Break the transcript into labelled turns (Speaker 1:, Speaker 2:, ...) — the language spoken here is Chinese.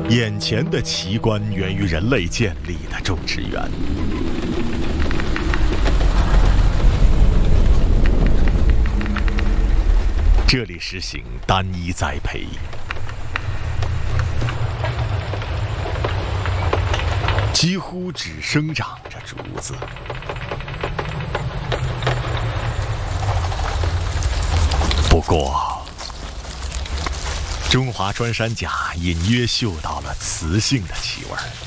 Speaker 1: 眼前的奇观源于人类建立的种植园。这里实行单一栽培，几乎只生长着竹子。不过，中华穿山甲隐约嗅到了雌性的气味。